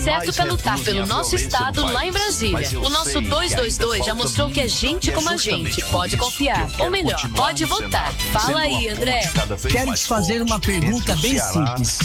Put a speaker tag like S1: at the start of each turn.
S1: certo pra lutar pelo nosso estado lá em Brasília. O nosso 222 já mostrou que é gente como a gente. Pode confiar. Ou melhor, pode votar. Fala aí, André.
S2: Quero te fazer uma pergunta bem simples.